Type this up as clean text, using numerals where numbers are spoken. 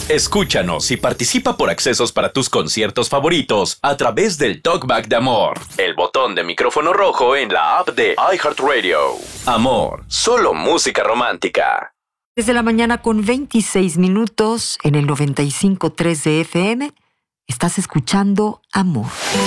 Escúchanos y participa por accesos para tus conciertos favoritos a través del Talkback de Amor, el botón de micrófono rojo en la app de iHeartRadio. Amor, solo música romántica. Desde la mañana con 26 minutos en el 95.3 de FM, estás escuchando Amor.